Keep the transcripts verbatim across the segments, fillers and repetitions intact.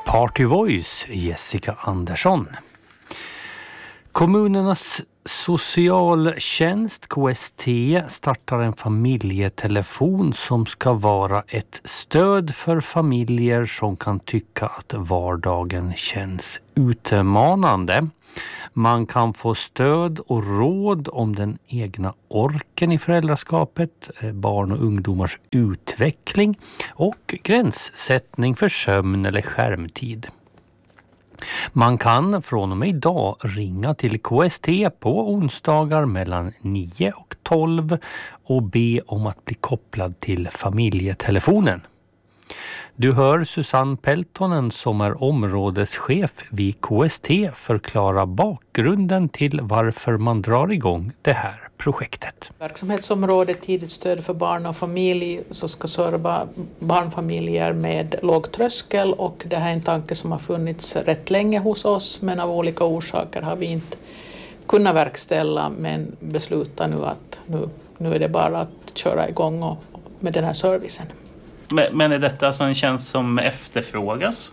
Party Voice, Jessica Andersson. Kommunernas socialtjänst K S T startar en familjetelefon som ska vara ett stöd för familjer som kan tycka att vardagen känns utmanande. Man kan få stöd och råd om den egna orken i föräldraskapet, barn och ungdomars utveckling och gränssättning för sömn eller skärmtid. Man kan från och med idag ringa till K S T på onsdagar mellan nio och tolv och be om att bli kopplad till familjetelefonen. Du hör Susanne Peltonen som är områdeschef vid K S T förklara bakgrunden till varför man drar igång det här projektet. Verksamhetsområdet tidigt stöd för barn och familj så ska serva barnfamiljer med låg tröskel, och det här är en tanke som har funnits rätt länge hos oss, men av olika orsaker har vi inte kunnat verkställa, men beslutar nu att nu, nu är det bara att köra igång och, med den här servicen. Men är detta alltså en tjänst som efterfrågas?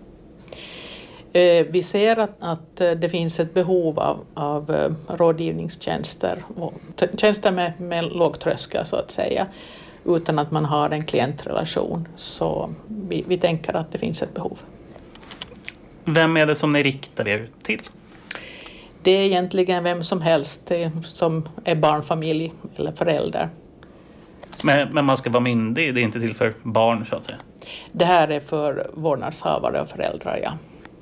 Vi ser att, att det finns ett behov av, av rådgivningstjänster, och tjänster med, med låg tröskel så att säga, utan att man har en klientrelation. Så vi, vi tänker att det finns ett behov. Vem är det som ni riktar er till? Det är egentligen vem som helst som är barnfamilj eller förälder. Men, men man ska vara myndig, det är inte till för barn så att säga? Det här är för vårdnadshavare och föräldrar, ja.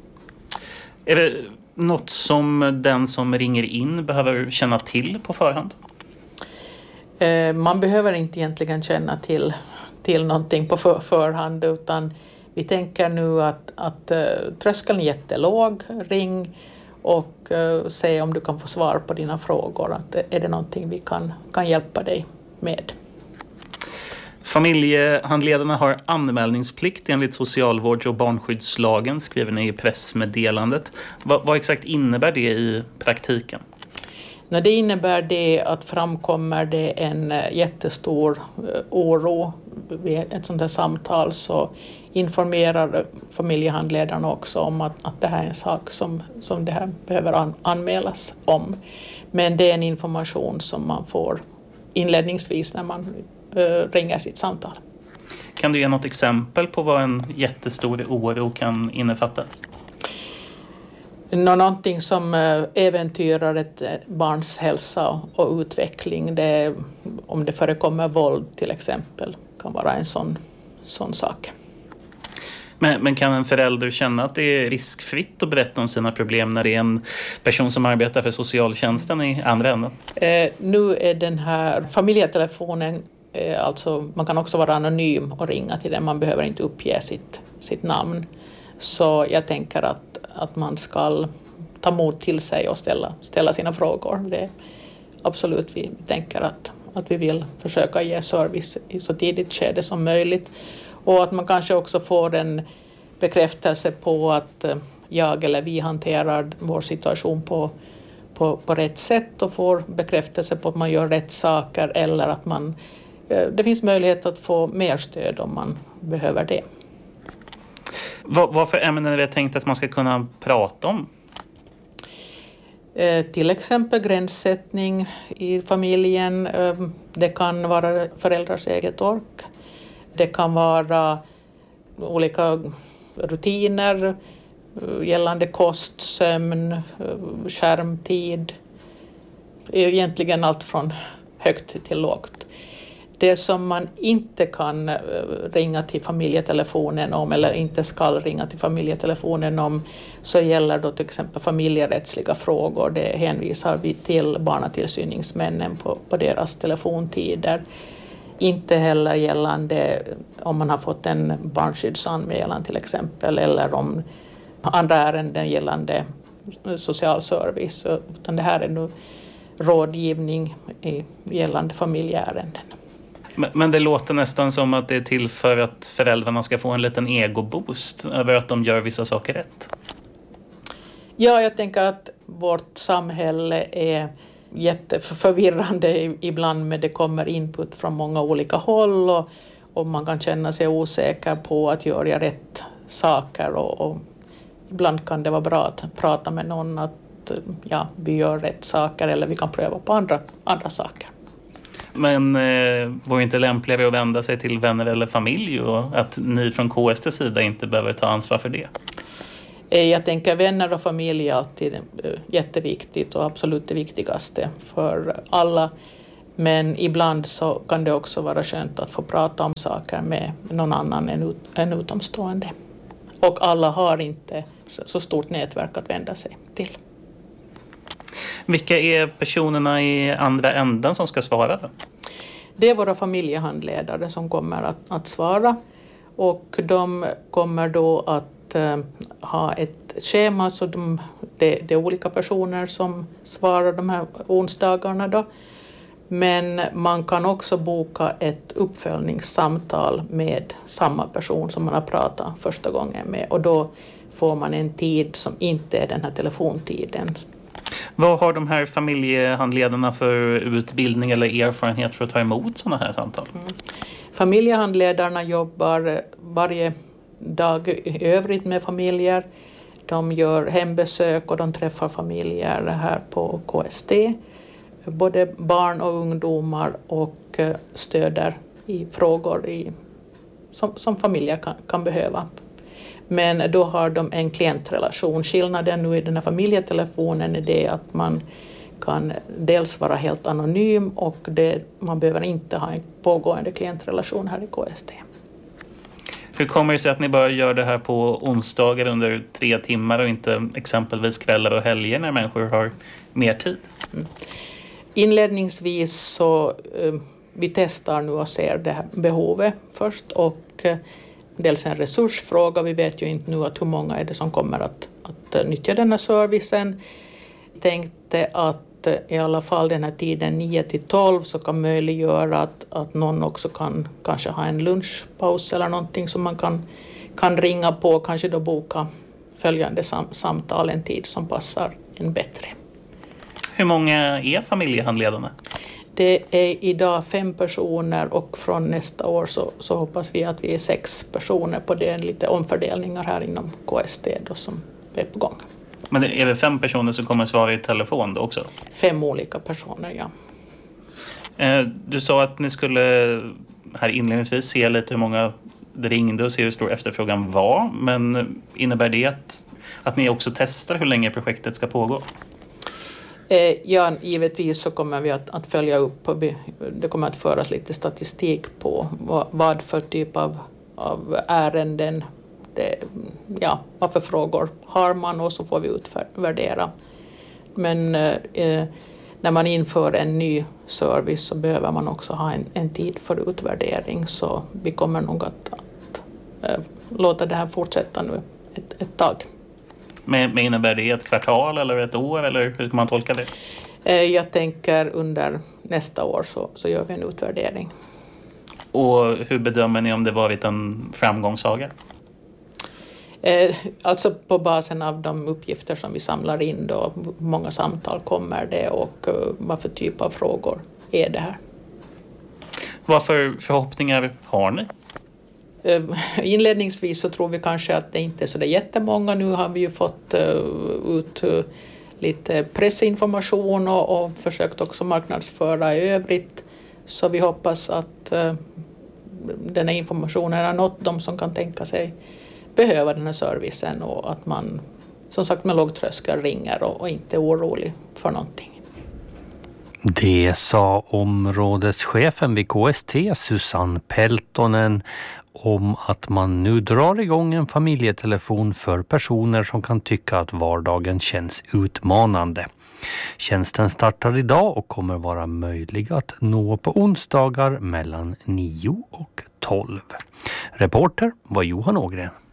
Är det något som den som ringer in behöver känna till på förhand? Eh, man behöver inte egentligen känna till, till någonting på för, förhand, utan vi tänker nu att, att uh, tröskeln är jättelåg, ring och uh, se om du kan få svar på dina frågor. Att, är det någonting vi kan, kan hjälpa dig med? Familjehandledarna har anmälningsplikt enligt socialvårds- och barnskyddslagen, skriver ni i pressmeddelandet. Vad, vad exakt innebär det i praktiken? När det innebär det att framkommer det en jättestor oro vid ett sånt här samtal, så informerar familjehandledarna också om att, att det här är en sak som, som det här behöver an, anmälas om. Men det är en information som man får inledningsvis när man ringer sitt samtal. Kan du ge något exempel på vad en jättestor oro kan innefatta? Någonting som äventyrar ett barns hälsa och utveckling, det är, om det förekommer våld till exempel, kan vara en sån, sån sak. Men, men kan en förälder känna att det är riskfritt att berätta om sina problem när det är en person som arbetar för socialtjänsten i andra änden? Eh, nu är den här familjetelefonen, eh, alltså man kan också vara anonym och ringa till den, man behöver inte uppge sitt, sitt namn. Så jag tänker att, att man ska ta mod till sig och ställa, ställa sina frågor. Det är absolut, vi tänker att, att vi vill försöka ge service i så tidigt skede som möjligt. Och att man kanske också får en bekräftelse på att jag eller vi hanterar vår situation på, på, på rätt sätt, och får bekräftelse på att man gör rätt saker, eller att man, det finns möjlighet att få mer stöd om man behöver det. Vad, vad för ämnen är det tänkt att man ska kunna prata om? Eh, till exempel gränssättning i familjen. Eh, det kan vara föräldrars eget ork. Det kan vara olika rutiner gällande kost, sömn, skärmtid. Egentligen allt från högt till lågt. Det som man inte kan ringa till familjetelefonen om, eller inte ska ringa till familjetelefonen om, så gäller då till exempel familjerättsliga frågor. Det hänvisar vi till barnatillsyningsmännen på, på deras telefontider. Inte heller gällande om man har fått en barnskyddsanmälan till exempel, eller om andra ärenden gällande social service, utan det här är nu rådgivning i gällande familjeärenden. Men, men det låter nästan som att det är till för att föräldrarna ska få en liten egoboost över att de gör vissa saker rätt. Ja, jag tänker att vårt samhälle är jätteförvirrande ibland, med det kommer input från många olika håll, och, och man kan känna sig osäker på att gör jag rätt saker och, och ibland kan det vara bra att prata med någon att ja, vi gör rätt saker eller vi kan pröva på andra, andra saker. Men eh, var inte lämpligare att vända sig till vänner eller familj och att ni från K S T:s sida inte behöver ta ansvar för det? Jag tänker vänner och familj är alltid jätteviktigt och absolut det viktigaste för alla. Men ibland så kan det också vara skönt att få prata om saker med någon annan än, ut, än utomstående. Och alla har inte så stort nätverk att vända sig till. Vilka är personerna i andra änden som ska svara då? Det är våra familjehandledare som kommer att, att svara. Och de kommer då att eh, ha ett schema. Så de, det, det är olika personer som svarar de här onsdagarna då. Men man kan också boka ett uppföljningssamtal med samma person som man har pratat första gången med. Och då får man en tid som inte är den här telefontiden. Vad har de här familjehandledarna för utbildning eller erfarenhet för att ta emot sådana här samtal? Mm. Familjehandledarna jobbar varje dag i övrigt med familjer. De gör hembesök och de träffar familjer här på K S T. Både barn och ungdomar och stöder i frågor i, som, som familjer kan, kan behöva. Men då har de en klientrelation. Skillnaden nu i den här familjetelefonen är det att man kan dels vara helt anonym och det, man behöver inte ha en pågående klientrelation här i K S T. Hur kommer det sig att ni bara gör det här på onsdagar under tre timmar och inte exempelvis kvällar och helger när människor har mer tid? Mm. Inledningsvis så eh, vi testar nu och ser det här behovet först och eh, dels en resursfråga. Vi vet ju inte nu att hur många är det som kommer att, att nyttja den här servicen. Jag tänkte att eh, i alla fall den här tiden nio till tolv så kan möjliggöra att, att någon också kan kanske ha en lunchpaus eller någonting som man kan, kan ringa på, kanske då boka följande sam, samtal en tid som passar en bättre. Hur många är familjehandledarna? Det är idag fem personer och från nästa år så, så hoppas vi att vi är sex personer på det. Lite omfördelningar här inom K S T då som är på gång. Men det är väl fem personer som kommer svara i telefon då också? Fem olika personer, ja. Du sa att ni skulle här inledningsvis se lite hur många det ringde och se hur stor efterfrågan var. Men innebär det att, att ni också testar hur länge projektet ska pågå? Ja, givetvis så kommer vi att, att följa upp och vi, det kommer att föras lite statistik på vad, vad för typ av, av ärenden, det, ja, vad för frågor har man och så får vi utvärdera. Men eh, när man inför en ny service så behöver man också ha en, en tid för utvärdering så vi kommer nog att, att äh, låta det här fortsätta nu ett, ett tag. Men innebär det ett kvartal eller ett år eller hur ska man tolka det? Jag tänker under nästa år så, så gör vi en utvärdering. Och hur bedömer ni om det varit en framgångssaga? Eh, alltså på basen av de uppgifter som vi samlar in då, många samtal kommer det och uh, vad för typ av frågor är det här. Vad för förhoppningar har ni? Inledningsvis så tror vi kanske att det inte är så där jättemånga. Nu har vi ju fått uh, ut uh, lite pressinformation och, och försökt också marknadsföra i övrigt. Så vi hoppas att uh, den här informationen har nått de som kan tänka sig behöva den här servicen och att man som sagt med låg tröskel ringer och, och inte är orolig för någonting. Det sa områdeschefen vid K S T, Susanne Peltonen, om att man nu drar igång en familjetelefon för personer som kan tycka att vardagen känns utmanande. Tjänsten startar idag och kommer vara möjlig att nå på onsdagar mellan nio och tolv. Reporter var Johan Ågren.